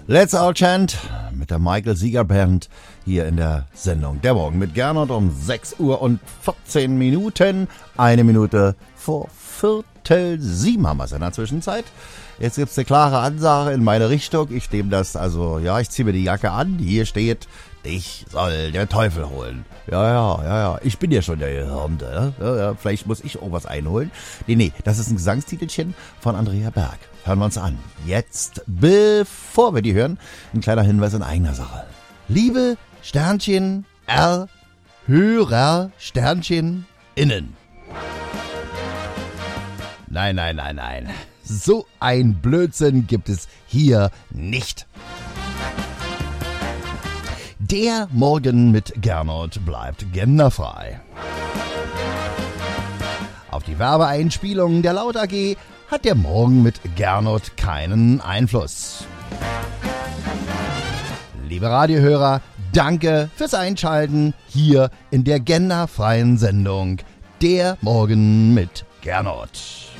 Let's All Chant mit der Michael Sieger Band hier in der Sendung Der Morgen mit Gernot um 6 Uhr und 14 Minuten. 1 Minute vor 6:45 haben wir es in der Zwischenzeit. Jetzt gibt's eine klare Ansage in meine Richtung. Ich nehme das, ich ziehe mir die Jacke an. Hier steht, dich soll der Teufel holen. Ja. Ich bin ja schon der Gehirnte. Ja, vielleicht muss ich auch was einholen. Nee, das ist ein Gesangstitelchen von Andrea Berg. Hören wir uns an. Jetzt, bevor wir die hören, ein kleiner Hinweis in eigener Sache. Liebe Sternchen R Hörer Sternchen innen. Nein. So ein Blödsinn gibt es hier nicht. Der Morgen mit Gernot bleibt genderfrei. Auf die Werbeeinspielungen der Laut AG hat der Morgen mit Gernot keinen Einfluss. Liebe Radiohörer, danke fürs Einschalten hier in der genderfreien Sendung Der Morgen mit Gernot.